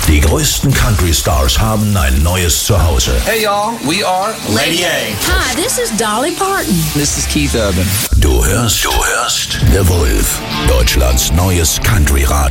Die größten Country-Stars haben ein neues Zuhause. Hey y'all, we are Lady A. Hi, this is Dolly Parton. This is Keith Urban. Du hörst The Wolf, Deutschlands neues Country-Radio.